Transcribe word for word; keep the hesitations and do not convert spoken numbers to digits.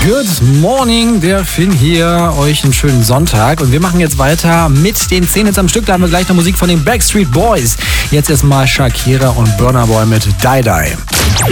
Good morning, der Finn hier. Euch einen schönen Sonntag. Und wir machen jetzt weiter mit den zehn Hits am Stück. Da haben wir gleich noch Musik von den Backstreet Boys. Jetzt erstmal Shakira und Burna Boy mit Die Die.